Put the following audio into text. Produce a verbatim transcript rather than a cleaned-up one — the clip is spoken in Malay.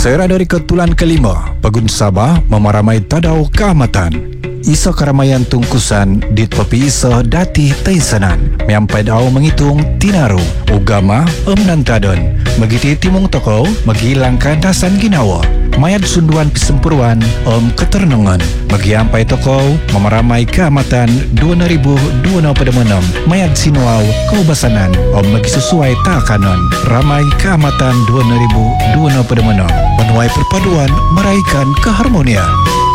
Sera dari ketulan kelima, Pegun Sabah memaramai tadau keamatan. Isa keramaian tungkusan dit pepi isa dati taisanan. Miampai dau menghitung tinaru, ugama em dan tadon. Megiti timung toko, menghilangkan dasan ginawa. Mayat sunduan pisempuruan om keternungan. Magiampai toko memaramai keamatan dua ribu dua puluh enam. Mayat sinuau keubasanan om magi sesuai takanon. Ramai keamatan dua ribu dua puluh enam. Menuai perpaduan meraihkan keharmonian.